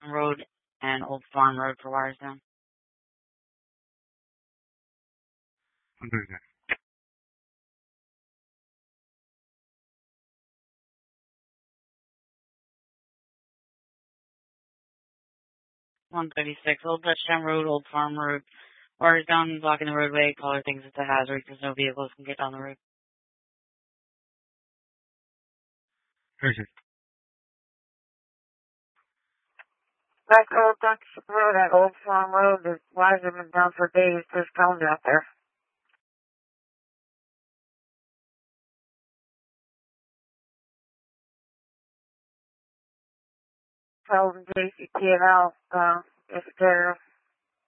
Road and Old Farm Road for wires down. Under that. 136, Old Dutchtown Road, Old Farm Road. Wires down, blocking the roadway. Caller thinks it's a hazard because no vehicles can get down the road. Perfect. Back Old Dutchtown Road at Old Farm Road, the wires have been down for days. There's cones out there. Tell them JCTNL, if they're